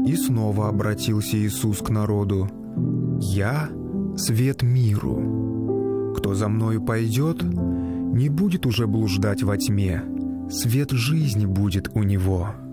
И снова обратился Иисус к народу: «Я — свет миру. Кто за Мною пойдет, не будет уже блуждать во тьме, свет жизни будет у него».